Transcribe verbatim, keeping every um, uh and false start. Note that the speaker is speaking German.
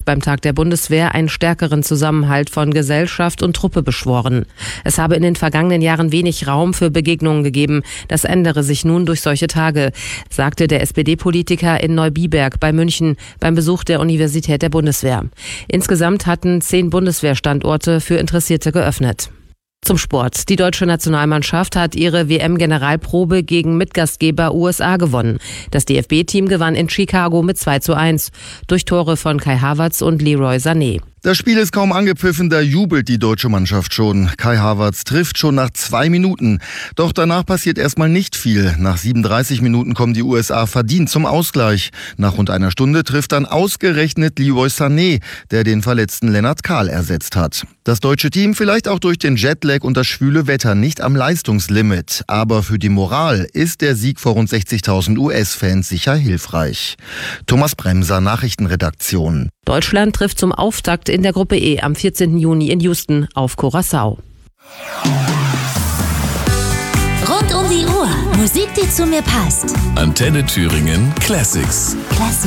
beim Tag der Bundeswehr einen stärkeren Zusammenhalt von Gesellschaft und Truppe beschworen. Es habe in den vergangenen Jahren wenig Raum für Begegnungen gegeben. Das ändere sich nun durch solche Tage, sagte der S P D-Politiker in Neubiberg bei München beim Besuch der Universität der Bundeswehr. Insgesamt hatten zehn Bundeswehrstandorte für Interessierte geöffnet. Zum Sport. Die deutsche Nationalmannschaft hat ihre W M-Generalprobe gegen Mitgastgeber U S A gewonnen. Das D F B-Team gewann in Chicago mit zwei zu eins durch Tore von Kai Havertz und Leroy Sané. Das Spiel ist kaum angepfiffen, da jubelt die deutsche Mannschaft schon. Kai Havertz trifft schon nach zwei Minuten. Doch danach passiert erstmal nicht viel. Nach siebenunddreißig Minuten kommen die U S A verdient zum Ausgleich. Nach rund einer Stunde trifft dann ausgerechnet Leroy Sané, der den verletzten Lennart Kahl ersetzt hat. Das deutsche Team vielleicht auch durch den Jetlag und das schwüle Wetter nicht am Leistungslimit. Aber für die Moral ist der Sieg vor rund sechzigtausend U S-Fans sicher hilfreich. Thomas Bremser, Nachrichtenredaktion. Deutschland trifft zum Auftakt in der Gruppe E am vierzehnten Juni in Houston auf Curaçao. Rund um die Uhr. Musik, die zu mir passt. Antenne Thüringen Classics. Classics.